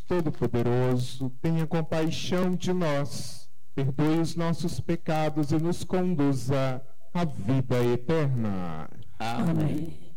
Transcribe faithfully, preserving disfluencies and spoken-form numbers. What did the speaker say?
Todo-Poderoso, tenha compaixão de nós, perdoe os nossos pecados e nos conduza à vida eterna. Amém.